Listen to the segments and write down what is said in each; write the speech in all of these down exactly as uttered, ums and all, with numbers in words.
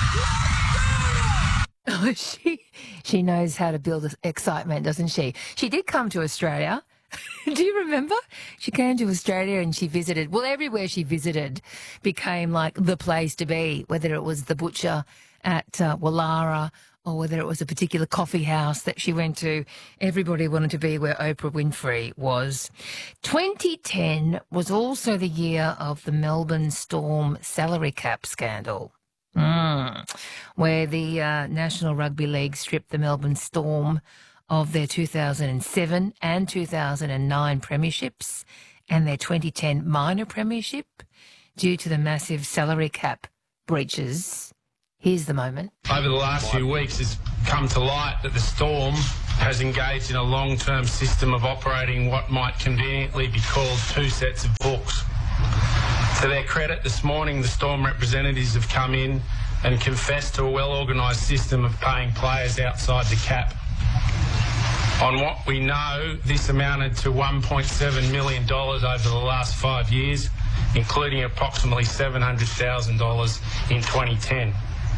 Oh, she she knows how to build excitement, doesn't she? She did come to Australia. Do you remember? She came to Australia and she visited. Well, everywhere she visited became like the place to be, whether it was the butcher at uh, Wallara or whether it was a particular coffee house that she went to. Everybody wanted to be where Oprah Winfrey was. twenty ten was also the year of the Melbourne Storm salary cap scandal. Mm. Where the uh, National Rugby League stripped the Melbourne Storm of their two thousand seven and two thousand nine premierships and their twenty ten minor premiership due to the massive salary cap breaches. Here's the moment. Over the last few weeks, it's come to light that the Storm has engaged in a long-term system of operating what might conveniently be called two sets of books. To their credit, this morning the Storm representatives have come in and confessed to a well-organised system of paying players outside the cap. On what we know, this amounted to one point seven million dollars over the last five years, including approximately seven hundred thousand dollars in twenty ten.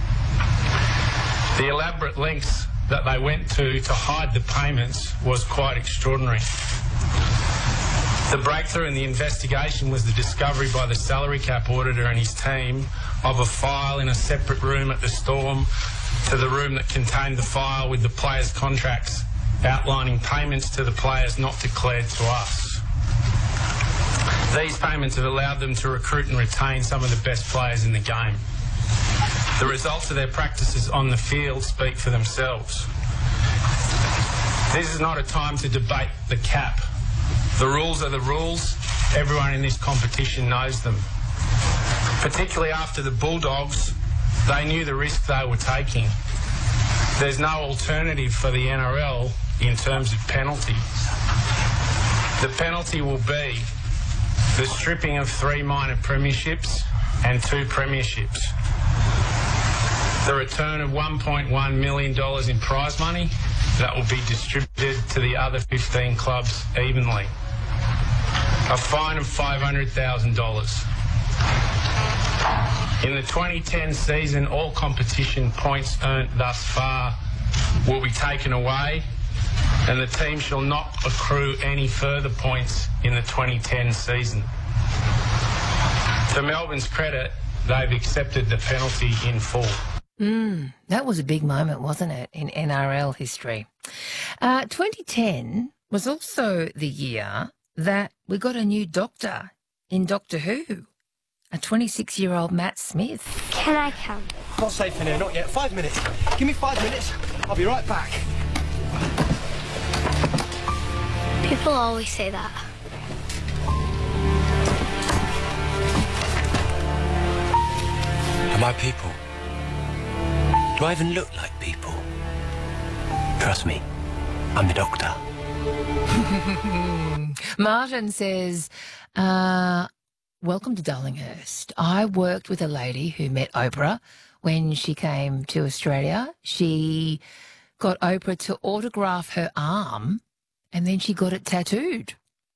The elaborate lengths that they went to to hide the payments was quite extraordinary. The breakthrough in the investigation was the discovery by the salary cap auditor and his team of a file in a separate room at the Storm to the room that contained the file with the players' contracts outlining payments to the players not declared to us. These payments have allowed them to recruit and retain some of the best players in the game. The results of their practices on the field speak for themselves. This is not a time to debate the cap. The rules are the rules. Everyone in this competition knows them. Particularly after the Bulldogs, they knew the risk they were taking. There's no alternative for the N R L in terms of penalty. The penalty will be the stripping of three minor premierships and two premierships. The return of one point one million dollars in prize money that will be distributed to the other fifteen clubs evenly. A fine of five hundred thousand dollars. In the twenty ten season, all competition points earned thus far will be taken away, and the team shall not accrue any further points in the twenty ten season. To Melbourne's credit, they've accepted the penalty in full. Mm, that was a big moment, wasn't it, in N R L history? Uh, twenty ten was also the year that we got a new doctor in Doctor Who, a twenty-six-year-old Matt Smith. Can I come? Not safe in here, not yet. Five minutes. Give me five minutes. I'll be right back. People always say that. Am I people? Do I even look like people? Trust me, I'm the doctor. Martin says, uh, welcome to Darlinghurst. I worked with a lady who met Oprah when she came to Australia. She got Oprah to autograph her arm and then she got it tattooed.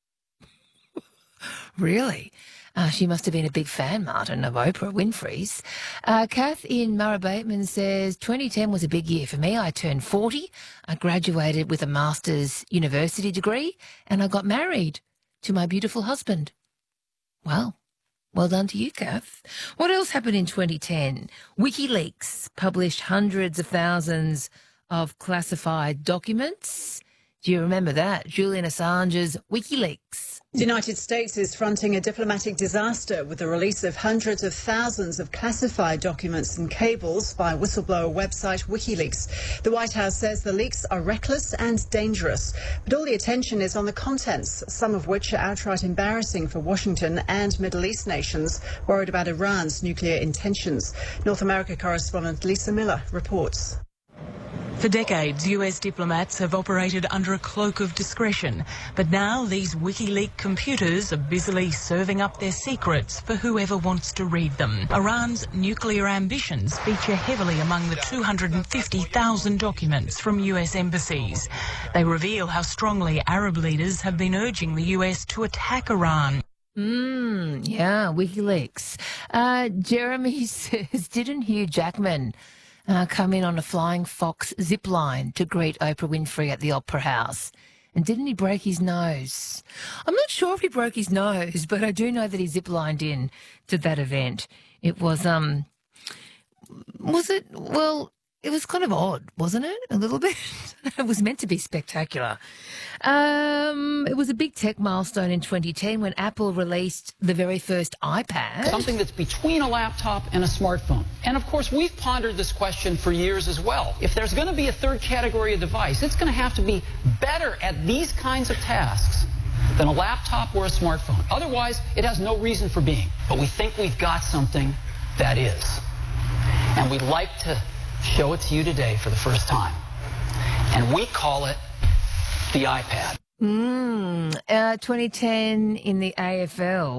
Really? Uh, she must have been a big fan, Martin, of Oprah Winfrey's. Uh, Kath in Murray Bateman says, twenty ten was a big year for me. I turned forty. I graduated with a master's university degree and I got married to my beautiful husband. Well, well done to you, Kath. What else happened in twenty ten? WikiLeaks published hundreds of thousands of classified documents. Do you remember that? Julian Assange's WikiLeaks. The United States is fronting a diplomatic disaster with the release of hundreds of thousands of classified documents and cables by whistleblower website WikiLeaks. The White House says the leaks are reckless and dangerous, but all the attention is on the contents, some of which are outright embarrassing for Washington and Middle East nations worried about Iran's nuclear intentions. North America correspondent Lisa Miller reports. For decades, U S diplomats have operated under a cloak of discretion, but now these WikiLeaks computers are busily serving up their secrets for whoever wants to read them. Iran's nuclear ambitions feature heavily among the two hundred fifty thousand documents from U S embassies. They reveal how strongly Arab leaders have been urging the U S to attack Iran. Mm, yeah, WikiLeaks. Uh, Jeremy says, didn't Hugh Jackman uh, come in on a Flying Fox zip line to greet Oprah Winfrey at the Opera House? And didn't he break his nose? I'm not sure if he broke his nose, but I do know that he zip-lined in to that event. It was, um, was it, well, it was kind of odd, wasn't it? A little bit. It was meant to be spectacular. Um, it was a big tech milestone in twenty ten when Apple released the very first iPad. Something that's between a laptop and a smartphone. And of course, we've pondered this question for years as well. If there's going to be a third category of device, it's going to have to be better at these kinds of tasks than a laptop or a smartphone. Otherwise, it has no reason for being. But we think we've got something that is. And we'd like to show it to you today for the first time. And we call it the iPad. Mm, uh, twenty ten in the A F L.